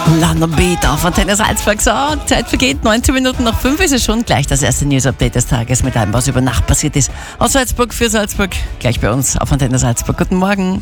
Lana Beat auf Antenne Salzburg. So, Zeit vergeht, 19 Minuten nach 5 ist es schon. Gleich das erste News-Update des Tages mit allem, was über Nacht passiert ist. Aus Salzburg für Salzburg, gleich bei uns auf Antenne Salzburg. Guten Morgen.